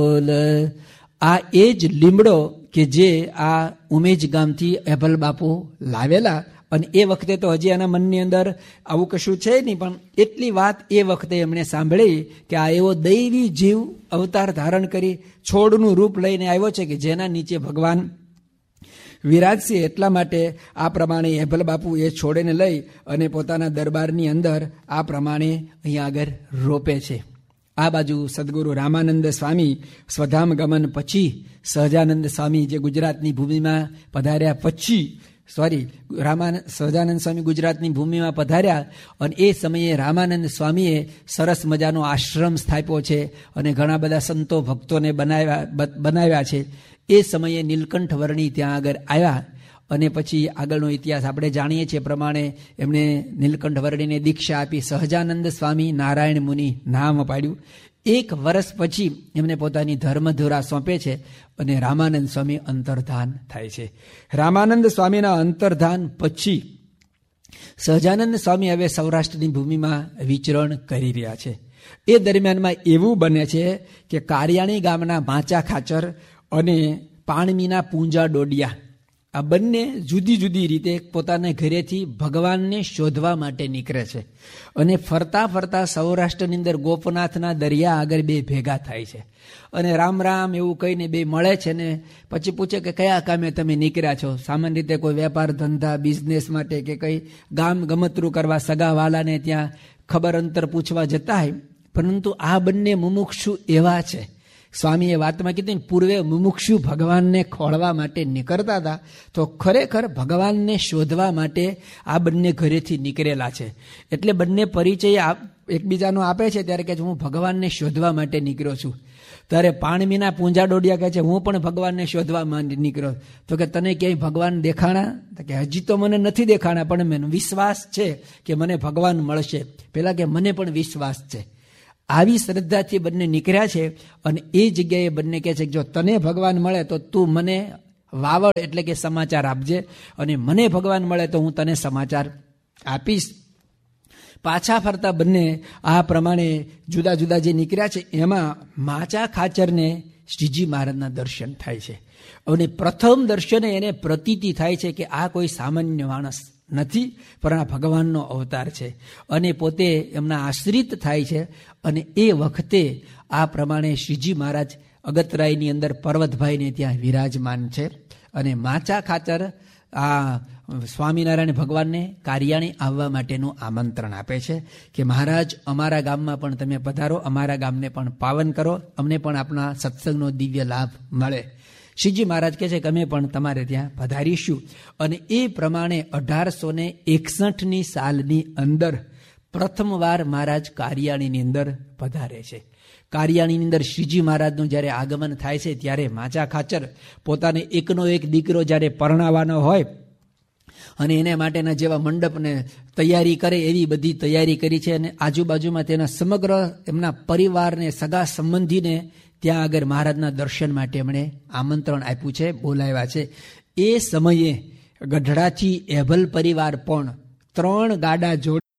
આ એ જ લીમડો કે જે આ ઉમેજ ગામથી એભલ બાપુ લાવેલા, અને એ વખતે તો હજી એના મનની અંદર આવું કશું છે નહીં, પણ એટલી વાત એ વખતે એમણે સાંભળી કે આ એવો દૈવી જીવ અવતાર ધારણ કરી છોડનું રૂપ લઈને આવ્યો છે કે જેના નીચે ભગવાન વિરાજશે. એટલા માટે આ પ્રમાણે એભલ બાપુ એ છોડને લઈ અને પોતાના દરબારની અંદર આ પ્રમાણે અહીંયા આગળ રોપે છે. આ બાજુ સદગુરુ રામાનંદ સ્વામી સ્વધામ ગમન પછી સહજાનંદ સ્વામી જે ગુજરાતની ભૂમિમાં પધાર્યા પછી સહજાનંદ સ્વામી ગુજરાતની ભૂમિમાં પધાર્યા, અને એ સમયે રામાનંદ સ્વામીએ સરસ મજાનો આશ્રમ સ્થાપ્યો છે અને ઘણા બધા સંતો ભક્તોને બનાવ્યા છે. એ સમયે નીલકંઠ વર્ણી ત્યાં આગળ આવ્યા, અને પછી આગળનો ઇતિહાસ આપણે જાણીએ છીએ પ્રમાણે એમણે નીલકંઠ વર્ણીને દીક્ષા આપી. સહજાનંદ સ્વામી નારાયણ મુનિ નામ પાડ્યું. 1 વર્ષ પછી એમને પોતાની ધર્મધુરા સોંપે છે અને રામાનંદ સ્વામી અંતર્ધાન થાય છે. રામાનંદ સ્વામીના અંતર્ધાન પછી સહજાનંદ સ્વામી હવે સૌરાષ્ટ્રની ભૂમિમાં વિચરણ કરી રહ્યા છે. એ દરમિયાનમાં એવું બને છે કે કારિયાણી ગામના માચા ખાચર અને પાણમીના પૂંજા ડોડિયા આ બંને જુદી જુદી રીતે પોતાના ઘરેથી ભગવાનને શોધવા માટે નીકળે છે, અને ફરતા ફરતા સૌરાષ્ટ્રની અંદર ગોપનાથના દરિયા આગળ બે ભેગા થાય છે, અને રામ રામ એવું કહીને બે મળે છે ને પછી પૂછે કે કયા કામે તમે નીકળ્યા છો. સામાન્ય રીતે કોઈ વેપાર ધંધા બિઝનેસ માટે કે કંઈ ગામ ગમતરું કરવા સગા વાલાને ત્યાં ખબર અંતર પૂછવા જતા હોય, પરંતુ આ બંને મુમુક્ષુ એવા છે. સ્વામીએ વાતમાં કીધું ને, પૂર્વે મુમુક્ષુ ભગવાનને ખોળવા માટે નીકળતા હતા, તો ખરેખર ભગવાનને શોધવા માટે આ બંને ઘરેથી નીકળેલા છે. એટલે બંને પરિચય એકબીજાનો આપે છે ત્યારે કહે છે હું ભગવાનને શોધવા માટે નીકળ્યો છું. ત્યારે પાણમીના પૂંજા ડોડિયા કહે છે હું પણ ભગવાનને શોધવા માટે નીકળ્યો. તો કે તને ક્યાંય ભગવાન દેખાણા? તો કે હજી તો મને નથી દેખાણા, પણ મને વિશ્વાસ છે કે મને ભગવાન મળશે. પેલા કે મને પણ વિશ્વાસ છે. આવી શ્રદ્ધાથી બંને નીકળ્યા છે, અને એ જગ્યાએ બંને કહે છે કે જો તને ભગવાન મળે તો તું મને વાવડ એટલે કે સમાચાર આપજે, અને મને ભગવાન મળે તો હું તને સમાચાર આપીશ. પાછા ફરતા બંને આ પ્રમાણે જુદા જુદા જે નીકળ્યા છે એમાં માચા ખાચરને શ્રીજી મહારાજના દર્શન થાય છે, અને પ્રથમ દર્શને એને પ્રતીતિ થાય છે કે આ કોઈ સામાન્ય માણસ નથી, પણ આ ભગવાનનો અવતાર છે, અને પોતે એમના આશ્રિત થાય છે. અને એ વખતે આ પ્રમાણે શ્રીજી મહારાજ અગતરાયની અંદર પર્વતભાઈને ત્યાં વિરાજમાન છે, અને માચા ખાચર આ સ્વામિનારાયણ ભગવાનને કારિયાણી આવવા માટેનું આમંત્રણ આપે છે કે મહારાજ અમારા ગામમાં પણ તમે પધારો, અમારા ગામને પણ પાવન કરો, અમને પણ આપણા સત્સંગનો દિવ્ય લાભ મળે. શ્રીજી મહારાજ કહે છે કે અમે પણ તમારે ત્યાં પધારીશું. અને એ પ્રમાણે 1861ની સાલની અંદર પ્રથમવાર મહારાજ કારિયાણીની અંદર પધારે છે. કારિયાણીની અંદર શ્રીજી મહારાજનું જ્યારે આગમન થાય છે ત્યારે માચા ખાચર પોતાને એકનો એક દીકરો જ્યારે પરણાવવાનો હોય અને એને માટેના જેવા મંડપને તૈયારી કરે એવી બધી તૈયારી કરી છે, અને આજુબાજુમાં તેના સમગ્ર એમના પરિવારને સગા સંબંધીને ત્યાં આગળ મહારાજના દર્શન માટે એમણે આમંત્રણ આપ્યું છે, બોલાવ્યા છે. એ સમયે ગઢડાથી એભલ પરિવાર પણ 3 ગાડા જોડે